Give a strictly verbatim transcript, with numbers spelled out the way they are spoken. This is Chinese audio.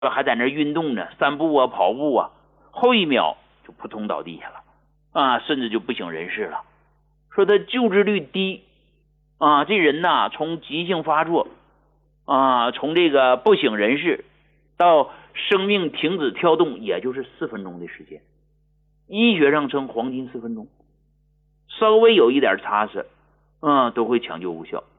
还在那运动呢，散步啊、跑步啊，后一秒就扑通倒地下了啊，甚至就不省人事了。说他救治率低啊，这人呐，从急性发作啊，从这个不省人事到生命停止跳动，也就是四分钟的时间，医学上称黄金四分钟，稍微有一点差池，嗯，都会抢救无效。